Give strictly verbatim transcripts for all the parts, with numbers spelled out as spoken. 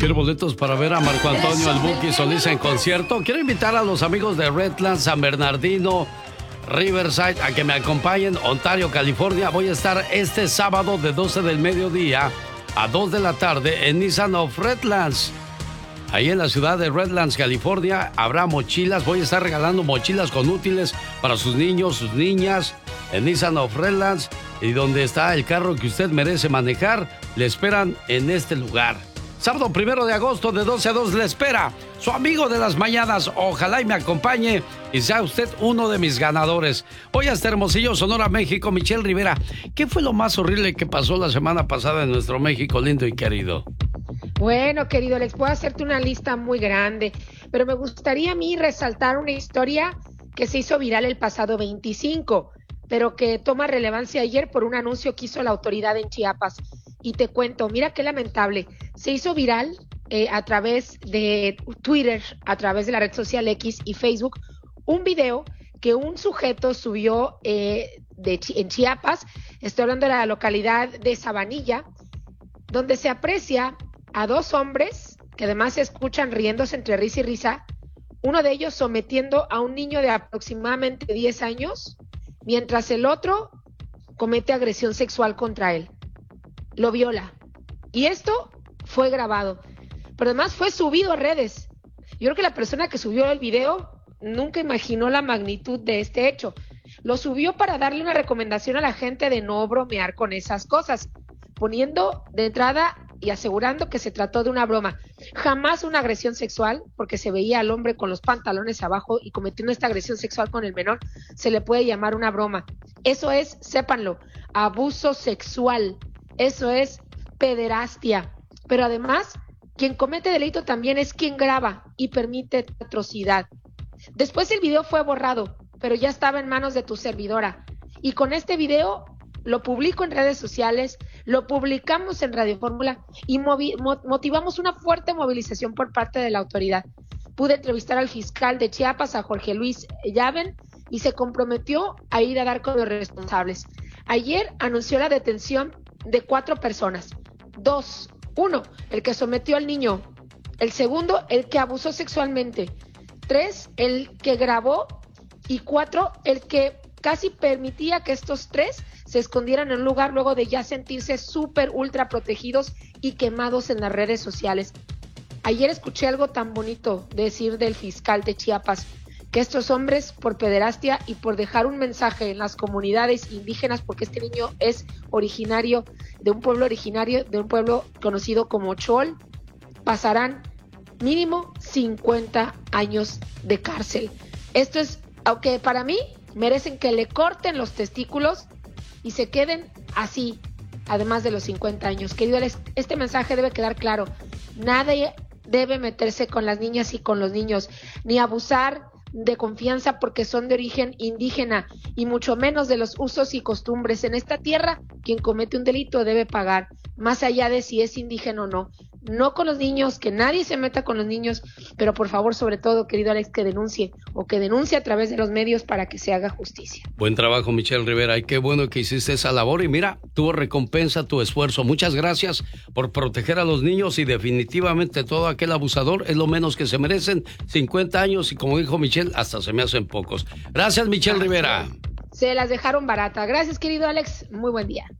¿Quiere boletos para ver a Marco Antonio El Buki Solís en concierto? Quiero invitar a los amigos de Redlands, San Bernardino, Riverside a que me acompañen. Ontario, California. Voy a estar este sábado de doce del mediodía a dos de la tarde en Nissan of Redlands. Ahí en la ciudad de Redlands, California, habrá mochilas. Voy a estar regalando mochilas con útiles para sus niños, sus niñas, en Nissan of Redlands. Y donde está el carro que usted merece manejar, le esperan en este lugar. Sábado primero de agosto, de doce a dos, le espera su amigo de las mañanas. Ojalá y me acompañe y sea usted uno de mis ganadores. Hoy hasta Hermosillo, Sonora, México, Michelle Rivera. ¿Qué fue lo más horrible que pasó la semana pasada en nuestro México lindo y querido? Bueno, querido Alex, puedo hacerte una lista muy grande, pero me gustaría a mí resaltar una historia que se hizo viral el pasado veinticinco, pero que toma relevancia ayer por un anuncio que hizo la autoridad en Chiapas. Y te cuento, mira qué lamentable, se hizo viral eh, a través de Twitter, a través de la red social X y Facebook, un video que un sujeto subió eh, de, en Chiapas, estoy hablando de la localidad de Sabanilla, donde se aprecia a dos hombres que además se escuchan riéndose entre risa y risa, uno de ellos sometiendo a un niño de aproximadamente diez años, mientras el otro comete agresión sexual contra él. Lo viola. Y esto fue grabado, pero además fue subido a redes. Yo creo que la persona que subió el video nunca imaginó la magnitud de este hecho. Lo subió para darle una recomendación a la gente de no bromear con esas cosas, poniendo de entrada y asegurando que se trató de una broma. Jamás una agresión sexual, porque se veía al hombre con los pantalones abajo y cometiendo esta agresión sexual con el menor, se le puede llamar una broma. Eso es, sépanlo, abuso sexual. Eso es pederastia. Pero además, quien comete delito también es quien graba y permite atrocidad. Después el video fue borrado, pero ya estaba en manos de tu servidora. Y con este video lo publico en redes sociales, lo publicamos en Radio Fórmula y movi- motivamos una fuerte movilización por parte de la autoridad. Pude entrevistar al fiscal de Chiapas, a Jorge Luis Llaven, y se comprometió a ir a dar con los responsables. Ayer anunció la detención de cuatro personas. Dos, uno, el que sometió al niño. El segundo, el que abusó sexualmente. Tres, el que grabó. Y cuatro, el que casi permitía que estos tres se escondieran en un lugar luego de ya sentirse súper ultra protegidos y quemados en las redes sociales. Ayer escuché algo tan bonito decir del fiscal de Chiapas, que estos hombres por pederastia y por dejar un mensaje en las comunidades indígenas, porque este niño es originario de un pueblo originario, de un pueblo conocido como Chol, pasarán mínimo cincuenta años de cárcel. Esto es, aunque para mí merecen que le corten los testículos y se queden así, además de los cincuenta años. Querido Alex, este mensaje debe quedar claro. Nadie debe meterse con las niñas y con los niños, ni abusar de confianza porque son de origen indígena, y mucho menos de los usos y costumbres. En esta tierra, quien comete un delito debe pagar, más allá de si es indígena o no. No con los niños, que nadie se meta con los niños, pero por favor, sobre todo, querido Alex, que denuncie, o que denuncie a través de los medios para que se haga justicia. Buen trabajo, Michelle Rivera, y qué bueno que hiciste esa labor, y mira, tuvo recompensa tu esfuerzo. Muchas gracias por proteger a los niños, y definitivamente todo aquel abusador es lo menos que se merecen. cincuenta años, y como dijo Michelle, hasta se me hacen pocos. Gracias, Michelle ah, Rivera. Se las dejaron barata. Gracias, querido Alex, muy buen día.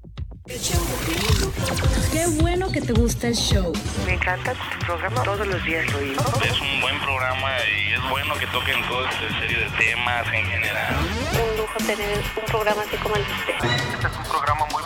Qué bueno que te gusta el show. Me encanta tu programa, todos los días lo oigo. Es un buen programa y es bueno que toquen toda esta serie de temas en general. Un lujo tener un programa así como el de usted. Este es un programa muy